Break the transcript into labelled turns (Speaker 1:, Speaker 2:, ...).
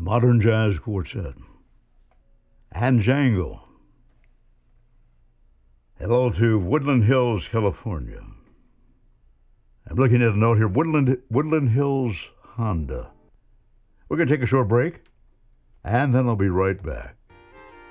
Speaker 1: the Modern Jazz Quartet, and Jangle. Hello to Woodland Hills, California. I'm looking at a note here, Woodland Hills Honda. We're going to take a short break, and then I'll be right back.